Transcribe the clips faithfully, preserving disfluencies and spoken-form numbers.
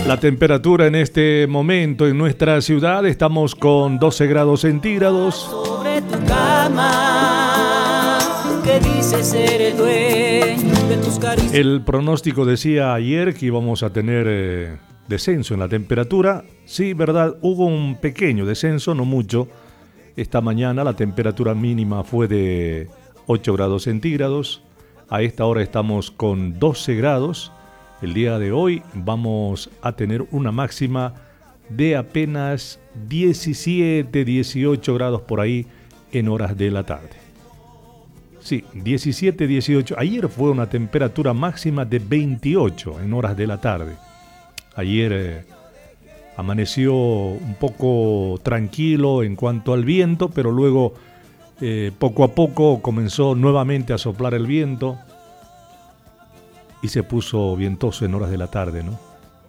La temperatura en este momento en nuestra ciudad, estamos con doce grados centígrados. Sobre tu cama, que dice ser el dueño de tus caricias. El pronóstico decía ayer que íbamos a tener eh, descenso en la temperatura. Sí, verdad, hubo un pequeño descenso, no mucho. Esta mañana la temperatura mínima fue de ocho grados centígrados. A esta hora estamos con doce grados. El día de hoy vamos a tener una máxima de apenas diecisiete, dieciocho grados por ahí en horas de la tarde. Sí, diecisiete, dieciocho. Ayer fue una temperatura máxima de veintiocho en horas de la tarde. Ayer eh, amaneció un poco tranquilo en cuanto al viento, pero luego eh, poco a poco comenzó nuevamente a soplar el viento. Y se puso vientoso en horas de la tarde, ¿no?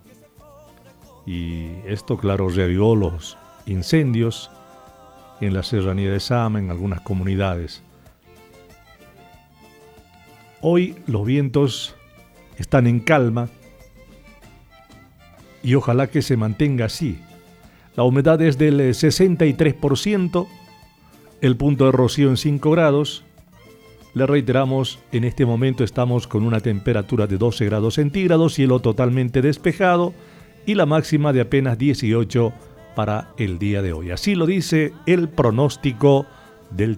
Y esto, claro, reavivó los incendios en la serranía de Sama, en algunas comunidades. Hoy los vientos están en calma y ojalá que se mantenga así. La humedad es del sesenta y tres por ciento, el punto de rocío en cinco grados. Le reiteramos, en este momento estamos con una temperatura de doce grados centígrados, cielo totalmente despejado y la máxima de apenas dieciocho para el día de hoy. Así lo dice el pronóstico del tiempo.